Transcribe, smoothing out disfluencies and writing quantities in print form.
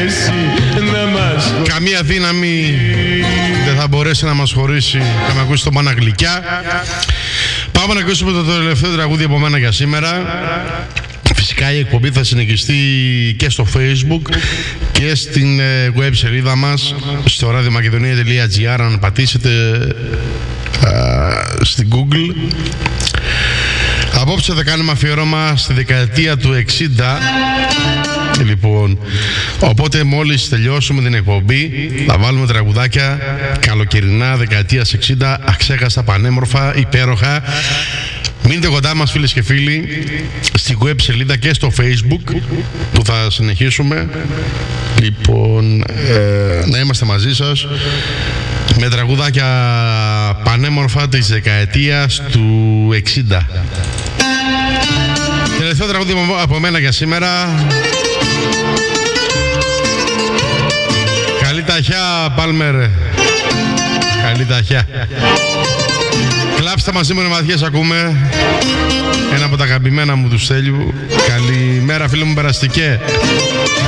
Καμία δύναμη δεν θα μπορέσει να μας χωρίσει. Θα με ακούσει το Μάνα Γλυκιά. Πάμε να ακούσουμε το τελευταίο τραγούδι από μένα για σήμερα. Φυσικά η εκπομπή θα συνεχιστεί και στο Facebook και στην web σελίδα μας στο radiomakedonia.gr. Αν πατήσετε στην Google. Απόψε θα κάνουμε αφιέρωμα στη δεκαετία του 60. Λοιπόν, οπότε μόλις τελειώσουμε την εκπομπή θα βάλουμε τραγουδάκια καλοκαιρινά δεκαετίας 60, αξέχαστα, πανέμορφα, υπέροχα. Μείνετε κοντά μας, φίλες και φίλοι, στη web σελίδα και στο Facebook που θα συνεχίσουμε. Λοιπόν, να είμαστε μαζί σας με τραγουδάκια πανέμορφα της δεκαετίας του 60. Τελευταίο τραγούδι από μένα για σήμερα. Καλή ταχιά, Πάλμερ. Καλή ταχιά. Κλάψτε μαζί μου, βαθιές ακούμε. Ένα από τα αγαπημένα μου του Στέλιου. Καλημέρα, φίλε μου, περαστικέ.